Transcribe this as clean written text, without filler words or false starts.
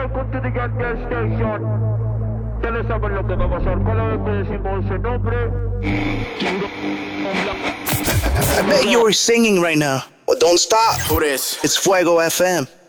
welcome to the Get Girl Station. Ustedes saben lo que va a pasar cada vez que decimos ese nombre. I bet you were singing right now. Well, don't stop. Who this? It's Fuego FM.